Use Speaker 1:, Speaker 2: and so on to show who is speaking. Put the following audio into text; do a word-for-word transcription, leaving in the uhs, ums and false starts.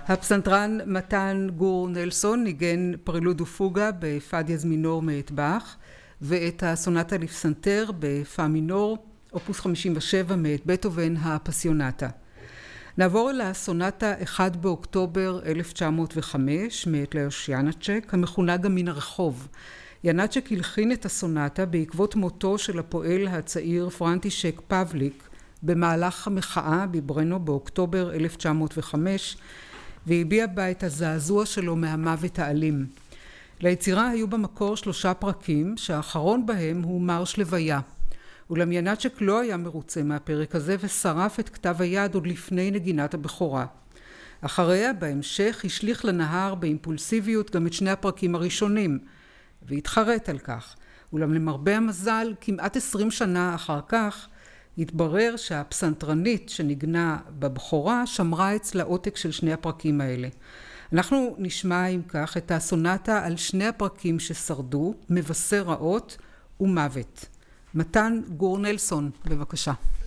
Speaker 1: הפסנתרן מתן גור נלסון ניגן פרלוד ופוגה בפא דיאז מינור מאת באך, ואת הסונטה לפסנתר בפא מינור, אופוס חמישים ושבע מאת בטהובן, הפסיונטה. נעבור אל הסונטה אחד באוקטובר אלף תשע מאות וחמש מאת לאוש ינאצ'ק, המכונה גם מן הרחוב. ינאצ'ק הלחין את הסונטה בעקבות מותו של הפועל הצעיר פרנטישק פבליק במהלך המחאה בברנו באוקטובר אלף תשע מאות וחמש, והביע בה את הזעזוע שלו מהמוות האלים. ליצירה היו במקור שלושה פרקים, שהאחרון בהם הוא מרש לוויה. אולם ינאצ'ק לא היה מרוצה מהפרק הזה ושרף את כתב היד עוד לפני נגינת הבכורה. אחריה בהמשך השליך לנהר באימפולסיביות גם את שני הפרקים הראשונים, והתחרט על כך. אולם למרבה המזל, כמעט עשרים שנה אחר כך, התברר שהפסנתרנית שנגנה בבכורה שמרה אצלה עותק של שני הפרקים האלה. אנחנו נשמע אם כך את הסונטה על שני הפרקים ששרדו, מבשר רעות ומוות. מתן גור נלסון, בבקשה.